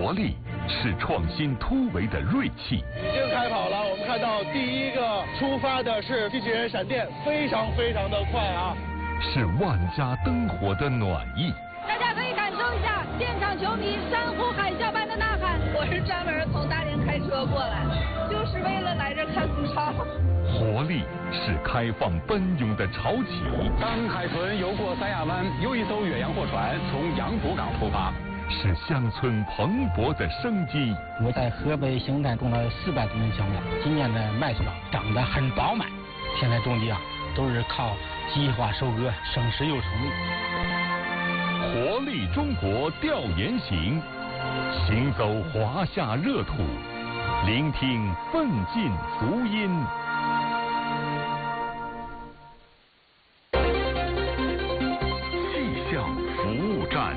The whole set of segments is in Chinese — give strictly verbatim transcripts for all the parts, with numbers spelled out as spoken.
活力是创新突围的锐气。 已经开跑了，我们看到第一个出发的是机器人闪电，非常非常的快啊！ 是万家灯火的暖意。 大家可以感受一下现场球迷山呼海啸般的呐喊。我是专门从大连开车过来的，就是为了来这看足超。 活力是开放奔涌的潮起。 当海豚游过三亚湾，又一艘远洋货船从杨浦港出发。 是乡村蓬勃的生机。 我在河北邢台种了四百多亩香麦，今年的麦穗长得很饱满。现在种地啊，都是靠计划收割，省时又省力。 活力中国调研行，行走华夏热土，聆听奋进足音。气象服务站。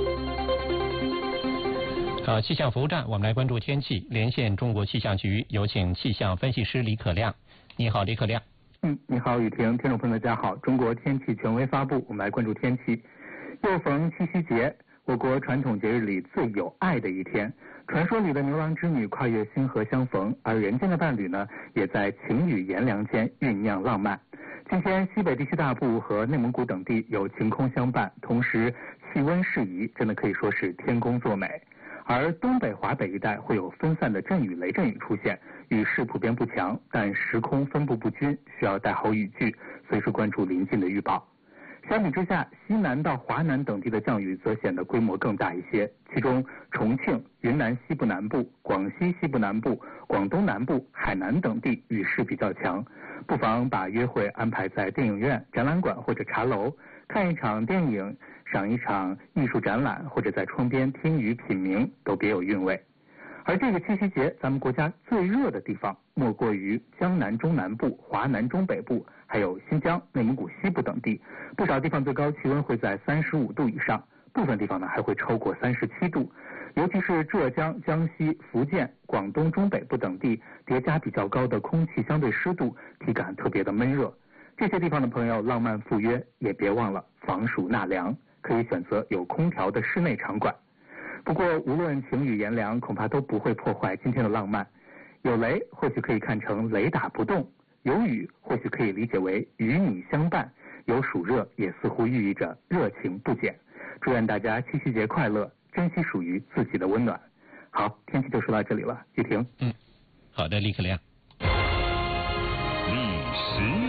好，气象服务站，我们来关注天气。连线中国气象局，有请气象分析师李可亮。你好，李可亮。 嗯，你好，雨婷，听众朋友们，大家好。中国天气权威发布，我们来关注天气。又逢七夕节，我国传统节日里最有爱的一天。传说里的牛郎织女跨越星河相逢，而人间的伴侣呢，也在晴雨炎凉间酝酿浪漫。今天西北地区大部和内蒙古等地有晴空相伴，同时气温适宜，真的可以说是天公作美。而东北、华北一带会有分散的阵雨、雷阵雨出现，雨势普遍不强，但时空分布不均，需要带好雨具，随时关注临近的预报。相比之下，西南到华南等地的降雨则显得规模更大一些，其中重庆、云南西部南部、广西西部南部、广东南部、海南等地雨势比较强，不妨把约会安排在电影院、展览馆或者茶楼，看一场电影，赏一场艺术展览，或者在窗边听雨品茗，都别有韵味。而这个七夕节，咱们国家最热的地方莫过于江南中南部、华南中北部，还有新疆、内蒙古西部等地，不少地方最高气温会在三十五度以上，部分地方呢还会超过三十七度。尤其是浙江、江西、福建、广东中北部等地，叠加比较高的空气相对湿度，体感特别的闷热。这些地方的朋友浪漫赴约，也别忘了防暑纳凉，可以选择有空调的室内场馆。不过无论晴雨炎凉，恐怕都不会破坏今天的浪漫。有雷或许可以看成雷打不动，有雨或许可以理解为与你相伴，有暑热也似乎寓意着热情不减。祝愿大家七夕节快乐，珍惜属于自己的温暖。好，天气就说到这里了，雨婷。 嗯，好的，李可亮。 历史